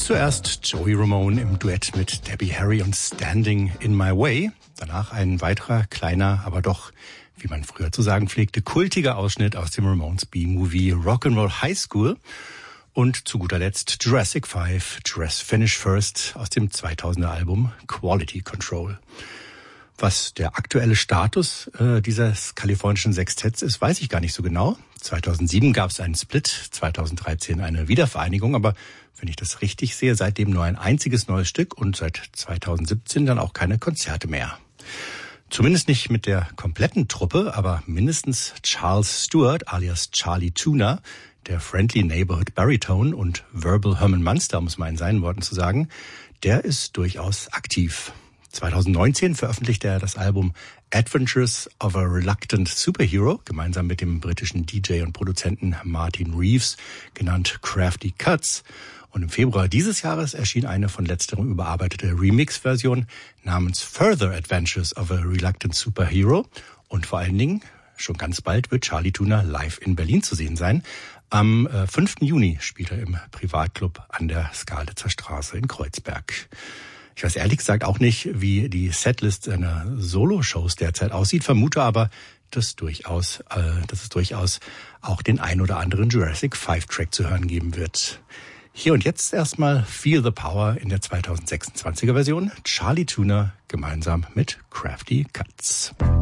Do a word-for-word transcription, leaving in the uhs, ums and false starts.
Zuerst Joey Ramone im Duett mit Debbie Harry und Standing in My Way. Danach ein weiterer, kleiner, aber doch, wie man früher zu sagen pflegte, kultiger Ausschnitt aus dem Ramones B-Movie Rock'n'Roll High School. Und zu guter Letzt Jurassic Five, Dress Finish First aus dem zweitausender Album Quality Control. Was der aktuelle Status äh, dieses kalifornischen Sextetts ist, weiß ich gar nicht so genau. zweitausendsieben gab es einen Split, zweitausenddreizehn eine Wiedervereinigung, aber wenn ich das richtig sehe, seitdem nur ein einziges neues Stück und seit zweitausendsiebzehn dann auch keine Konzerte mehr. Zumindest nicht mit der kompletten Truppe, aber mindestens Charles Stewart alias Charlie Tuna, der Friendly Neighborhood Baritone und Verbal Herman Munster, um es mal in seinen Worten zu sagen, der ist durchaus aktiv. zweitausendneunzehn veröffentlichte er das Album Adventures of a Reluctant Superhero, gemeinsam mit dem britischen D J und Produzenten Martin Reeves, genannt Crafty Cuts. Und im Februar dieses Jahres erschien eine von letzterem überarbeitete Remix-Version namens Further Adventures of a Reluctant Superhero. Und vor allen Dingen, schon ganz bald wird Charlie Tuna live in Berlin zu sehen sein. Am fünften Juni spielt er im Privatclub an der Skalitzer Straße in Kreuzberg. Ich weiß ehrlich gesagt auch nicht, wie die Setlist seiner Solo-Shows derzeit aussieht, vermute aber, dass, durchaus, äh, dass es durchaus auch den ein oder anderen Jurassic Five Track zu hören geben wird. Hier und jetzt erstmal Feel the Power in der zweitausendsechsundzwanziger Version. Charlie Tuna gemeinsam mit Crafty Cuts.